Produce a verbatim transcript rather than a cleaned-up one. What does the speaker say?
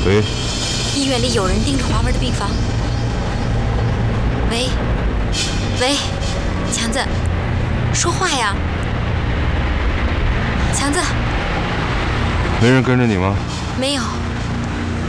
喂。 医院里有人盯着华文的病房。喂，喂，强子，说话呀！强子。 没人跟着你吗？ 没有。